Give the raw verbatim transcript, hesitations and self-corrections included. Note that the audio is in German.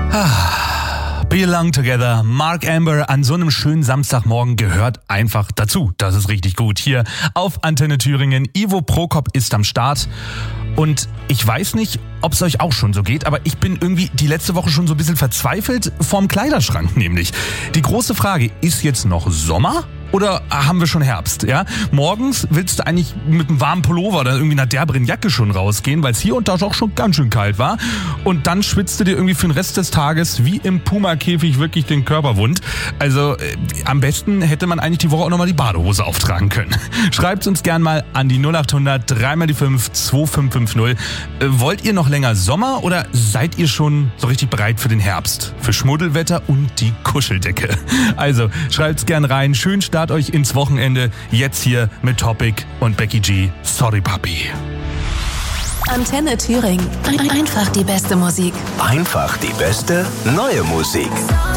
Belong Together, Mark Amber an so einem schönen Samstagmorgen gehört einfach dazu. Das ist richtig gut. Hier auf Antenne Thüringen. Ivo Prokop ist am Start. Und ich weiß nicht, ob es euch auch schon so geht, aber ich bin irgendwie die letzte Woche schon so ein bisschen verzweifelt vorm Kleiderschrank nämlich. Die große Frage, ist jetzt noch Sommer? Oder haben wir schon Herbst, ja? Morgens willst du eigentlich mit einem warmen Pullover oder irgendwie einer derberen Jacke schon rausgehen, weil es hier und da auch schon ganz schön kalt war. Und dann schwitzt du dir irgendwie für den Rest des Tages wie im Puma-Käfig wirklich den Körper wund. Also äh, am besten hätte man eigentlich die Woche auch nochmal die Badehose auftragen können. Schreibt uns gern mal an die null acht hundert drei mal die fünf zwei fünf fünf null. Äh, wollt ihr noch länger Sommer oder seid ihr schon so richtig bereit für den Herbst? Für Schmuddelwetter und die Kuscheldecke. Also schreibt's gern rein. Schön Start euch ins Wochenende. Jetzt hier mit Topic und Becky G. Sorry Papi. Antenne Thüringen. Einfach die beste Musik. Einfach die beste neue Musik.